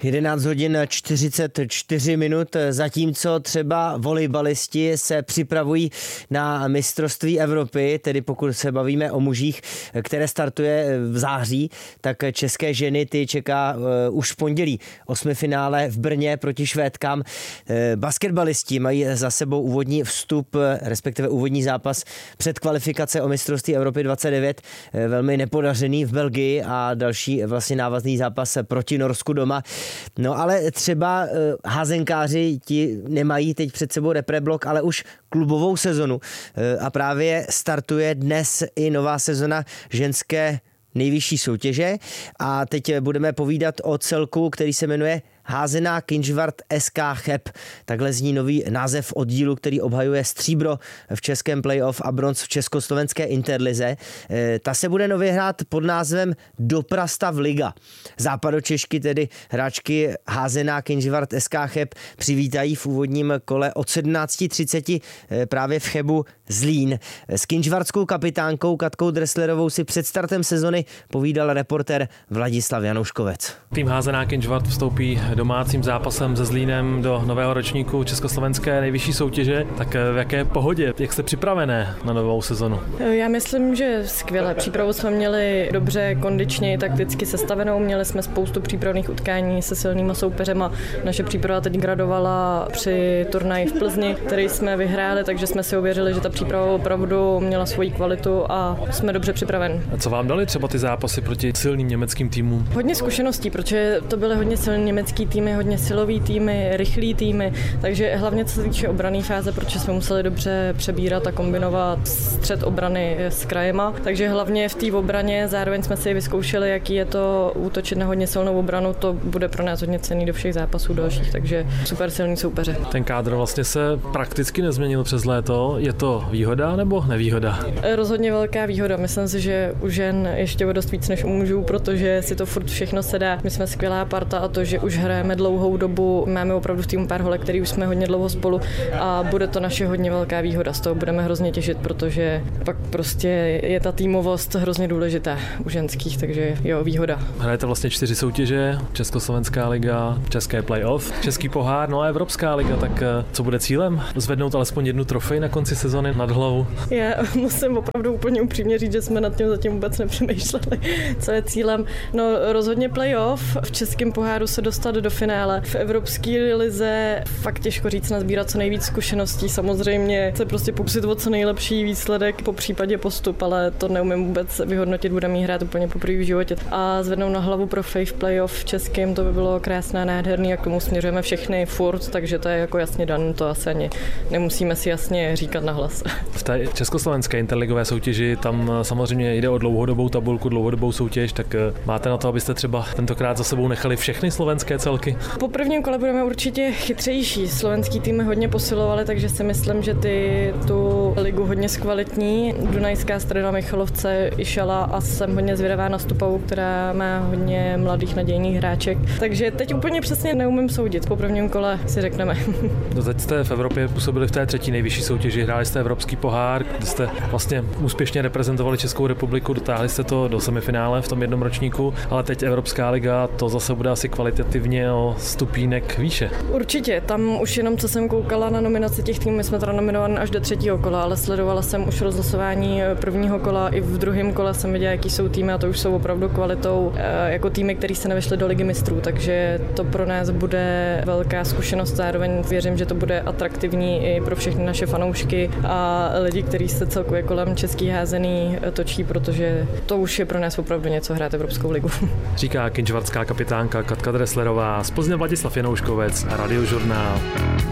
11 hodin 44 minut, zatímco třeba volejbalisti se připravují na mistrovství Evropy, tedy pokud se bavíme o mužích, které startuje v září, tak české ženy ty čeká už v pondělí 8. finále v Brně proti Švédkám. Basketbalisti mají za sebou úvodní vstup, respektive úvodní zápas před kvalifikace o mistrovství Evropy 29, velmi nepodařený v Belgii a další vlastně návazný zápas proti Norsku doma. No ale třeba házenkáři ti nemají teď před sebou repreblok, ale už klubovou sezonu a právě startuje dnes i nová sezona ženské nejvyšší soutěže a teď budeme povídat o celku, který se jmenuje Házená Kynžvart SK Cheb. Takhle zní nový název oddílu, který obhajuje stříbro v českém playoff a bronz v československé interlize. Ta se bude nově hrát pod názvem Doprastav Liga. Západočešky, tedy hráčky Házená Kynžvart SK Cheb, přivítají v úvodním kole od 17:30 právě v Chebu Zlín. S kynžvartskou kapitánkou Katkou Dresslerovou si před startem sezony povídal reportér Vladislav Janouškovec. Tým Házená Kynžvart vstoupí domácím zápasem se Zlínem do nového ročníku československé nejvyšší soutěže. Tak v jaké pohodě? Jak jste připravené na novou sezonu? Já myslím, že skvěle. Přípravu jsme měli dobře kondičně, takticky sestavenou. Měli jsme spoustu přípravných utkání se silnýma soupeřema. Naše příprava teď gradovala při turnaji v Plzni, který jsme vyhráli, takže jsme si uvěřili, že ta příprava opravdu měla svoji kvalitu a jsme dobře připraveni. A co vám dali třeba ty zápasy proti silným německým týmům? Hodně zkušeností, protože to byly hodně silní německý týmy, hodně silový týmy, rychlý týmy, takže hlavně co se týče obranné fáze, protože jsme museli dobře přebírat a kombinovat střed obrany s krajema, takže hlavně v té obraně zároveň jsme si vyzkoušeli, jaký je to útočit na hodně silnou obranu, to bude pro nás hodně cenný do všech zápasů dalších, takže super silný soupeře. Ten kádr vlastně se prakticky nezměnil přes léto, je to výhoda nebo nevýhoda? Rozhodně velká výhoda, myslím si, že u žen ještě o dost víc než u mužů, protože si to furt všechno sedá. My jsme skvělá parta a to, že už hrajeme dlouhou dobu, máme opravdu v týmu pár holek, který už jsme hodně dlouho spolu a bude to naše hodně velká výhoda. Z toho budeme hrozně těšit, protože pak prostě je ta týmovost hrozně důležitá u ženských, takže jo, výhoda. Hrajete vlastně 4 soutěže, Československá liga, České playoff, Český pohár, no a Evropská liga, tak co bude cílem? Zvednout alespoň jednu trofej na konci sezony nad hlavu? Já musím opravdu úplně upřímně říct, že jsme nad tím zatím vůbec nepřemýšleli, co je cílem. No rozhodně playoff, v Českém poháru se dostat do finále. V Evropské lize fakt těžko říct, nazbírat co nejvíc zkušeností. Samozřejmě se prostě pokusit o co nejlepší výsledek, po případě postup, ale to neumím vůbec vyhodnotit, budeme jí hrát úplně poprvé v životě. A zvednout na hlavu trofej v playoff v českém, to by bylo krásné, nádherný, a k tomu směřujeme všechny furt, takže to je jako jasně dan, to asi ani nemusíme si jasně říkat nahlas. V té československé interligové soutěži tam samozřejmě jde o dlouhodobou tabulku, dlouhodobou soutěž, tak máte na to, abyste třeba tentokrát za sebou nechali všechny slovenské celky? Po prvním kole budeme určitě chytřejší. Slovenský týmy hodně posilovali, takže si myslím, že tu ligu hodně zkvalitní. Dunajská Streda Michalovce, Išala a jsem hodně zvědavá na Stupavu, která má hodně mladých nadějných hráček. Takže teď úplně přesně neumím soudit. Po prvním kole si řekneme. Teď jste v Evropě působili v té 3. nejvyšší soutěži, hráli jste Evropský pohár, kde jste vlastně úspěšně reprezentovali Českou republiku, dotáhli jste to do semifinále v tom jednom ročníku, ale teď Evropská liga, to zase bude asi kvalitativně o stupínek výše. Určitě, tam už jenom co jsem koukala na nominaci těch týmů, my jsme teda nominovaní až do 3. kola, ale sledovala jsem už rozlosování prvního kola, i v druhém kole jsem viděla, jaký jsou týmy, a to už jsou opravdu kvalitou jako týmy, který se nevešly do ligy mistrů, takže to pro nás bude velká zkušenost, zároveň věřím, že to bude atraktivní i pro všechny naše fanoušky a lidi, kteří se celkově kolem český házený točí, protože to už je pro nás opravdu něco hrát Evropskou ligu. Říká kynžvartská kapitánka Katka Dresslerová, z Plzně Vladislav Janouškovec, Radiožurnál.